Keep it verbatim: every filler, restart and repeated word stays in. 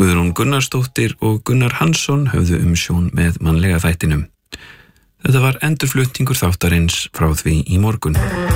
Guðrún Gunnarsdóttir og Gunnar Hansson höfðu umsjón með mannlega þættinum. Þetta var endurflutningur þáttarins frá því í morgun.